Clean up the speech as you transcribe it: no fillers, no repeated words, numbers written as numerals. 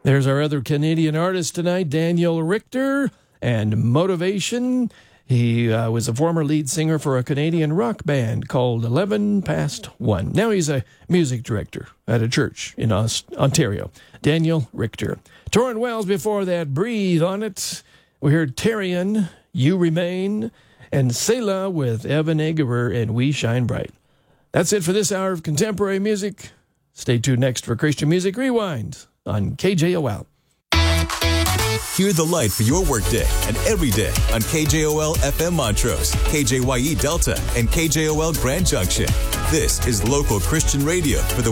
There's our other Canadian artist tonight, Daniel Richter, and Motivation. He was a former lead singer for a Canadian rock band called 11 Past 1. Now he's a music director at a church in Ontario. Daniel Richter. Torrin Wells before that, Breathe on It. We heard Tarian, You Remain, and Selah with Evan Egerer and We Shine Bright. That's it for this hour of contemporary music. Stay tuned next for Christian Music Rewind on KJOL. Hear the light for your workday and every day on KJOL FM Montrose, KJYE Delta, and KJOL Grand Junction. This is local Christian radio for the